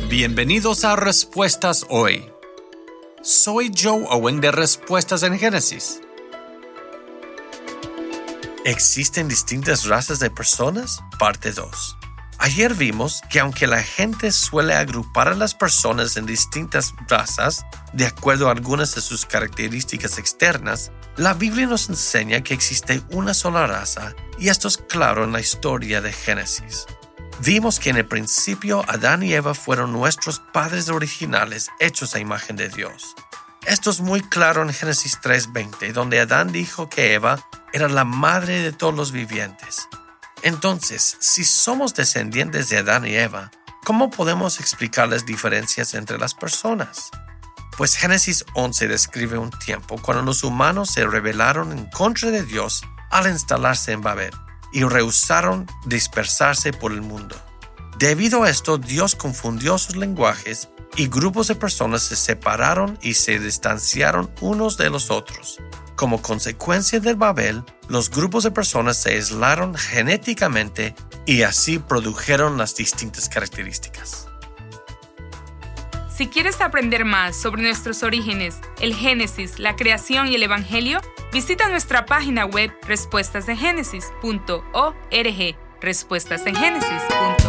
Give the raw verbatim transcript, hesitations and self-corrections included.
Bienvenidos a Respuestas Hoy. Soy Joe Owen de Respuestas en Génesis. ¿Existen distintas razas de personas? Parte dos. Ayer vimos que aunque la gente suele agrupar a las personas en distintas razas, de acuerdo a algunas de sus características externas, la Biblia nos enseña que existe una sola raza, y esto es claro en la historia de Génesis. Vimos que en el principio Adán y Eva fueron nuestros padres originales hechos a imagen de Dios. Esto es muy claro en Génesis tres veinte, donde Adán dijo que Eva era la madre de todos los vivientes. Entonces, si somos descendientes de Adán y Eva, ¿cómo podemos explicar las diferencias entre las personas? Pues Génesis once describe un tiempo cuando los humanos se rebelaron en contra de Dios al instalarse en Babel y rehusaron dispersarse por el mundo. Debido a esto, Dios confundió sus lenguajes y grupos de personas se separaron y se distanciaron unos de los otros. Como consecuencia del Babel, los grupos de personas se aislaron genéticamente y así produjeron las distintas características. Si quieres aprender más sobre nuestros orígenes, el Génesis, la creación y el Evangelio, visita nuestra página web respuestas en génesis punto org. respuestas en génesis punto org